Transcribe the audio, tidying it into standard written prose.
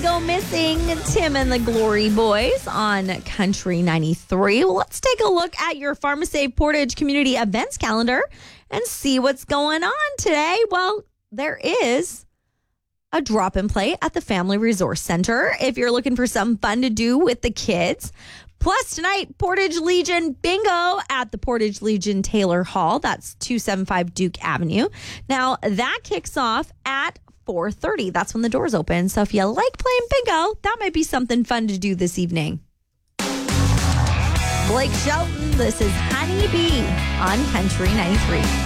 go missing Tim and the Glory Boys on Country 93. Well, let's take a look at your PharmaSave Portage community events calendar and see what's going on today. Well, there is a drop and play at the Family Resource Center if you're looking for something fun to do with the kids. Plus tonight, Portage Legion Bingo at the Portage Legion Taylor Hall. That's 275 Duke Avenue. Now, that kicks off at 4:30. That's when the doors open. So if you like playing bingo, that might be something fun to do this evening. Blake Shelton, this is Honey Bee on Country 93.